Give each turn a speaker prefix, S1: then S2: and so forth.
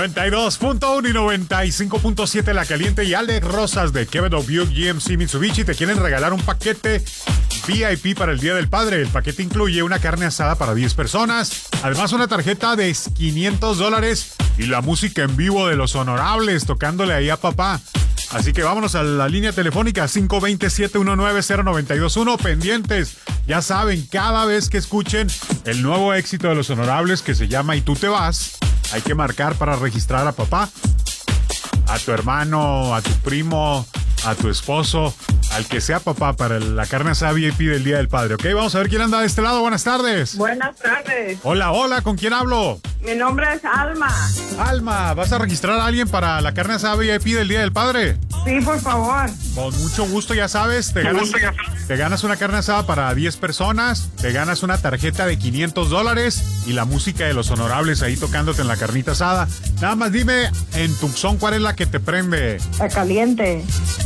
S1: 92.1 y 95.7 La Caliente y Alex Rosas de Kevin Buick GMC Mitsubishi te quieren regalar un paquete VIP para el Día del Padre. El paquete incluye una carne asada para 10 personas, además una tarjeta de $500 y la música en vivo de Los Honorables tocándole ahí a papá. Así que vámonos a la línea telefónica 520-719-0921. Pendientes, ya saben, cada vez que escuchen el nuevo éxito de Los Honorables que se llama Y tú te vas, hay que marcar para registrar a papá, a tu hermano, a tu primo, a tu esposo, al que sea papá para la carne asada VIP del Día del Padre, ¿ok? Vamos a ver quién anda de este lado. Buenas tardes.
S2: Buenas tardes.
S1: Hola, hola, ¿con quién hablo?
S2: Mi nombre es Alma.
S1: Alma, ¿vas a registrar a alguien para la carne asada VIP del Día del Padre?
S2: Sí, por favor.
S1: Con mucho gusto, ya sabes, te ganas una carne asada para 10 personas, te ganas una tarjeta de $500 y la música de Los Honorables ahí tocándote en la carnita asada. Nada más dime en Tucson cuál es la que te prende.
S2: La Caliente.